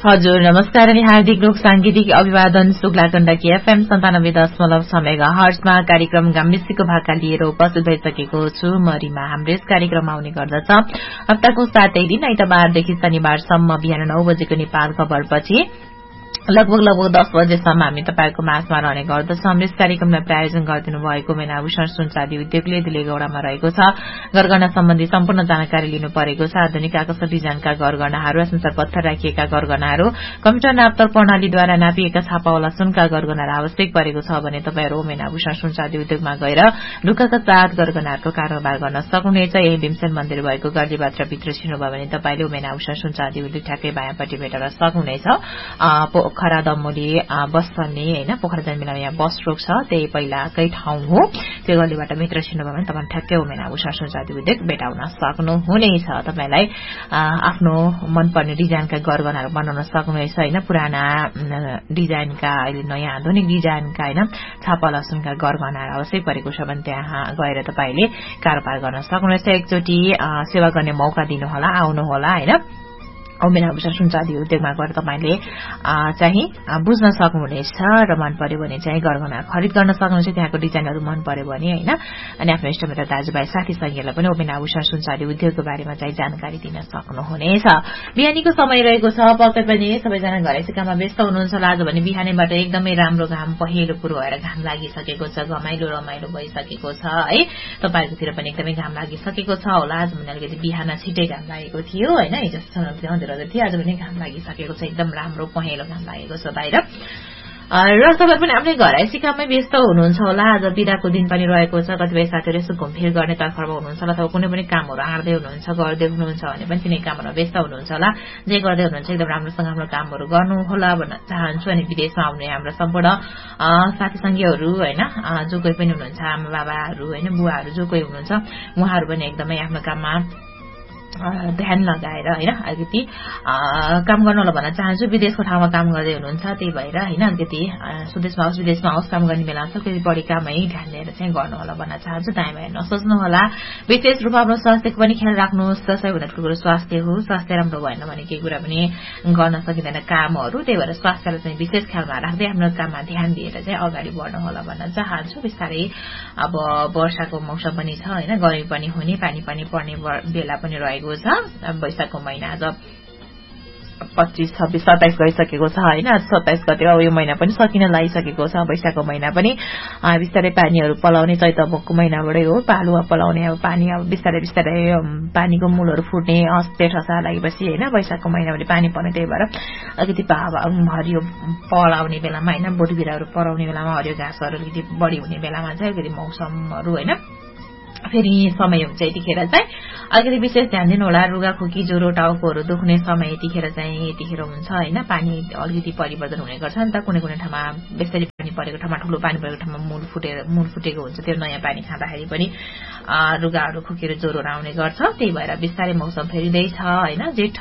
हजुर नमस्कार अनि हार्दिक लोक सांगीतिक अभिवादन शुक्लाकण्डकी FM 97.6 मेगाहर्ट्जमा कार्यक्रम गाम्बेसीको भाका लिएर उपस्थित भइसकेको छु। म रिमा। हाम्रो यस कार्यक्रम आउने गर्दछ हप्ताको 7 दिन आइतबारदेखि शनिबारसम्म बिहान 9 बजेको नेपाल खबरपछि लगभग 10 बजेसम्म हामी तपाईको माझमा रहने गर्दछ। हाम्रो यस कार्यक्रमलाई प्रायोजन गरिदिनु भएको मेनाभूषण सुनचाँदी उद्योगले दिलेगौडामा रहेको छ। गरगहना सम्बन्धी सम्पूर्ण जानकारी लिनु परेको छ। आधुनिक आकर्षक डिजाइनका गरगहनाहरू, संसार पत्थर राखिएका गरगहनाहरू, कम्प्युटर नापतोल प्रणालीद्वारा नापिएका छापावाला सुनका गरगहनाहरू आवश्यक परेको छ भने तपाईहरू मेनाभूषण सुनचाँदी उद्योगमा गएर ढुक्काका साथ गरगहनाहरूको कारोबार गर्न सक्नुहुनेछ। यही भीमसेन मन्दिर भएको गल्लीबाटभित्र छिर्नुभयो भने तपाईले मेनाभूषण सुनचाँदी उद्योग ठ्याक्कै बायाँपट्टि भेटेर सक्नुहुनेछ। पोखरा दमोली बस चल्ने हैन, पोखरा जाने बेलामा यहाँ बस रोक छ, त्यही पहिलाकै ठाउँ हो। त्यो गल्लीबाट भित्र छिर्नुभयो भने तपाईले ठ्याक्कै मेनाभूषण सुनचाँदी उद्योग भेटाउन सक्नुहुनेछ। तपाईलाई आफ्नो मनपर्ने डिजाइनका गरगहनाहरू बनाउन सक्नुहुनेछ हैन। पुराना डिजाइनका, अहिले नयाँ आधुनिक डिजाइनका हैन छापावाला सुनका गरगहनाहरू आवश्यक परेको छ भने त्यहाँ गएर तपाईले कारोबार गर्न सक्नुहुनेछ। एकचोटी सेवा गर्ने मौका दिनुहोला, आउनुहोला हैन। मेनाभूषण सुनचाँदी उद्योगमा गएर तपाईले चाहिँ बुझ्न सक्नुहुनेछ र मन पर्यो भने चाहिँ गरगहना खरिद गर्न सक्नुहुनेछ। त्यहाँको डिजाइनहरू मन पर्यो भने हैन। अनि आफ्नो इष्टमित्र दाजुभाइ साथी संगीहरूलाई पनि मेनाभूषण सुनचाँदी उद्योगको बारेमा चाहिँ जानकारी दिन सक्नुहुनेछ। बिहानीको समय रहेको छ, पक्कै पनि सबैजना घरैसी काममा व्यस्त हुनुहुन्छ होला। आज भने बिहानैबाट एकदमै राम्रो घाम पहेँलो पुरो भएर घाम लागिसकेको छ, घमाइलो रमाइलो भइसकेको छ है। तपाईहरुतिर पनि एकदमै घाम लागिसकेको छ होला। आज भने अलिकति बिहान छिटै घाम लागेको थियो हैन। हिजोसम्म थियो, आज पनि घाम लागिसकेको छ, एकदम राम्रो पहेँलो घाम लागेको छ बाहिर। र तपाईहरु पनि आफ्नै घरैसी काममै व्यस्त हुनुहुन्छ होला। आज बिदाको दिन पनि रहेको छ। कतिपय साथीहरु यसो घुमफिर गर्ने तर्फमा हुनुहुन्छ होला, अथवा कुनै पनि कामहरु आँट्दै हुनुहुन्छ, गर्दै हुनुहुन्छ भने पनि तिनै कामहरुमा व्यस्त हुनुहुन्छ होला। जे गर्दै हुनुहुन्छ एकदम राम्रोसँग हाम्रो कामहरु गर्नु होला भन्न चाहन्छु। अनि विदेशमा आउने हाम्रो सम्पूर्ण साथी संगीहरु हैन, जो कोही पनि हुनुहुन्छ, आमा बाबाहरु हैन, बुवाहरु जो कोही हुनुहुन्छ, उहाँहरु पनि एकदमै आफ्नो काममा ध्यान लगाएर हैन अलिकति काम गर्नु होला भन्न चाहन्छु। विदेशको ठाउँमा काम गर्दै हुनुहुन्छ, त्यही भएर हैन अलिकति स्वदेशमा होस् विदेशमा होस् काम गर्ने बेला अलिकति बढी कामै ध्यान दिएर चाहिँ गर्नु होला भन्न चाहन्छु। दायाँ बायाँ नसोच्नु होला। विशेष रूपमा आफ्नो स्वास्थ्यको पनि ख्याल राख्नुहोस्। सबैभन्दा ठुलो कुरो स्वास्थ्य हो। स्वास्थ्य राम्रो भएन भने केही कुरा पनि गर्न सकिँदैन कामहरु। त्यही भएर स्वास्थ्यलाई चाहिँ विशेष ख्यालमा राख्दै आफ्नो काममा ध्यान दिएर चाहिँ अगाडि बढ्नु होला भन्न चाहन्छु। बिस्तारै अब वर्षाको मौसम पनि छ हैन, गर्मी पनि हुने, पानी पनि पर्ने बेला पनि रहेको छ। वैशाखको महिना आज 25, 26, 27 गइसकेको छ हैन। 27 गते अब यो महिना पनि सकिन लागिसकेको छ। वैशाखको महिना पनि बिस्तारै पानीहरु पलाउने चैतको महिनाबाटै हो। पालुवा पलाउने अब पानी अब बिस्तारै बिस्तारै पानीको मूलहरु फुट्ने जेठ असार लागेपछि हैन वैशाखको महिनाबाट पानी पर्ने। त्यही भएर अलिकति हरियो पलाउने बेलामा हैन, बोट बिराहरु पराउने बेलामा, हरियो घाँसहरु अलिकति बढी हुने बेलामा चाहिँ अलिकति मौसमहरु हैन फेरि समय हुन्छ। यतिखेर चाहिँ अलिकति विशेष ध्यान दिनु होला। रुगा खोकी ज्वरो टाउकोहरु दुख्ने समय यतिखेर हुन्छ हैन। पानी अलिकति परिवर्तन हुने गर्छ नि त। कुनै कुनै ठाउँमा बेसरी पानी परेको ठाउँमा, ठूलो पानी परेको ठाउँमा मूल फुटेको हुन्छ। त्यो नयाँ पानी खाँदाखेरि पनि रुगाहरु खोकेर ज्वरो आउने गर्छ। त्यही भएर बिस्तारै मौसम फेरिदैछ हैन।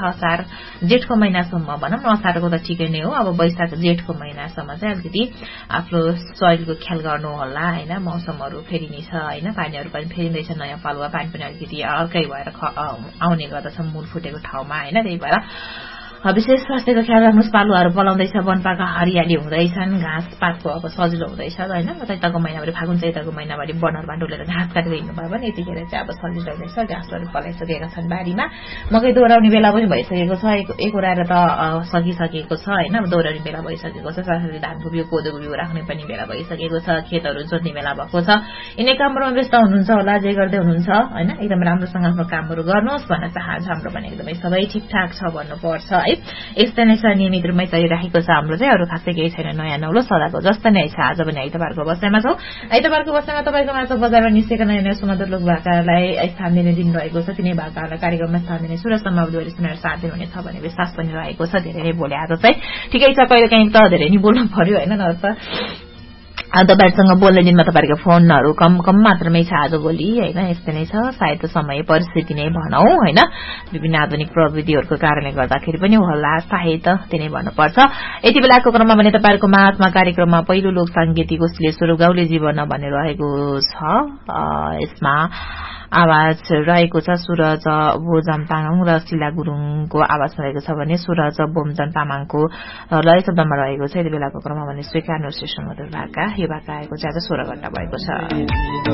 जेठको महिनासम्म भनौं न, असारको त ठिकै नै हो। अब वैशाख जेठको महिनासम्म चाहिँ अलिकति आफ्नो शरीरको ख्याल गर्नु होला हैन। मौसमहरु फेरिने छ हैन, पानीहरु पनि फेरिँदैछ, नयाँ पालुवा पानी पनि अलिकति अर्कै भएर आउने गर्दछ मूल फुटेको ठाउँमा हैन। त्यही भएर विशेष स्वास्थ्यको ख्याल राख्नुहोस्। पालुवाहरु पलाउँदैछ, वनपाका हरियाली हुँदैछन्, घाँस पातको अब सजिलो हुँदैछ हैन। चैतको महिनाभरि, फागुन चैतको महिनाभरि वनहरुमा डुलेर घाँस काटेर हिँड्नुभयो भने यतिखेर चाहिँ अब सजिलो हुँदैछ। घाँसहरु पलाइसकेका छन् बारीमा। मकै दोहोऱ्याउने बेला पनि भइसकेको छ। एक ओराएर त सकिसकेको छ हैन। अब दोहोऱ्याउने बेला भइसकेको छ। साथसाथै धानको बिउ, कोदोको बिउ राख्ने पनि बेला भइसकेको छ। खेतहरु जोत्ने बेला भएको छ। यिनै कामहरुमा व्यस्त हुनुहुन्छ होला। जे गर्दै हुनुहुन्छ हैन, एकदम राम्रोसँग आफ्नो कामहरु गर्नुहोस् भन्न चाहन्छु। हाम्रो पनि एकदमै सबै ठिकठाक छ भन्नुपर्छ है। यस्तै नै छ, नियमित रूपमै चलिरहेको छ हाम्रो चाहिँ। अरु खासै केही छैन, नयाँ नौलो सदाको जस्तो नै छ। आज पनि आइतबारको बसाइमा छौं। आइतबारको बसाइमा तपाईको माझ बजारमा निस्केका नयाँ नयाँ सुमधुर लोक भाकालाई स्थान दिने दिन रहेको छ। तिनै भाकाहरूलाई कार्यक्रममा स्थान दिने सुर समावलीहरु सुनेर साथ दिनुहुनेछ भन्ने विश्वास पनि रहेको छ। धेरै नै बोले आज चाहिँ ठिकै छ। कहिले काहीँ त धेरै नै बोल्नु पर्यो हैन। नत्र तपाईहरुसँग बोल्ने दिनमा तपाईहरुको फोनहरु कम मात्रामै छ आज भोलि हैन। यस्तै नै छ। सायद समय परिस्थिति नै भनौं हैन। विभिन्न आधुनिक प्रविधिहरुको कारणले गर्दाखेरि पनि होला, सायद तिनै भन्नुपर्छ। यति बेलाको क्रममा भने तपाईहरुको माझमा कार्यक्रममा पहिलो लोक सांगीतिक उसले स्वरूप गाउँले जीवन भन्ने रहेको छ। यसमा आवाज रहेको छ सुरज बोजम तामाङ र शिला गुरुङको आवाजमा रहेको छ भने सुरज बोमजन तामाङको लय शब्दमा रहेको छ। यति बेलाको क्रममा भने स्वीकार स्टेशन मधुर भाका यो भाका आएको चाहिँ आज 16 घण्टा भएको छ।